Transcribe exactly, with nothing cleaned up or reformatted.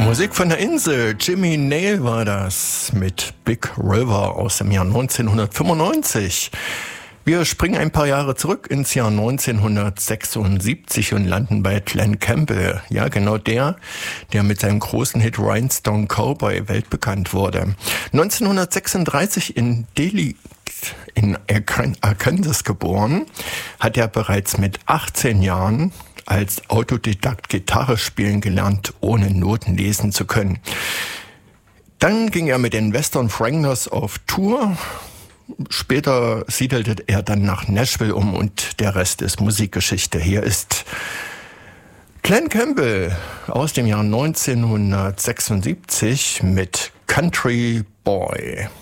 Musik von der Insel. Jimmy Nail war das mit Big River aus dem Jahr neunzehnhundertfünfundneunzig. Wir springen ein paar Jahre zurück ins Jahr neunzehnhundertsechsundsiebzig und landen bei Glen Campbell. Ja, genau der, der mit seinem großen Hit Rhinestone Cowboy weltbekannt wurde. neunzehnhundertsechsunddreißig in Delhi in Arkansas geboren, hat er bereits mit achtzehn Jahren als Autodidakt Gitarre spielen gelernt, ohne Noten lesen zu können. Dann ging er mit den Western Wranglers auf Tour. Später siedelte er dann nach Nashville um und der Rest ist Musikgeschichte. Hier ist Glen Campbell aus dem Jahr neunzehnhundertsechsundsiebzig mit Country Boy.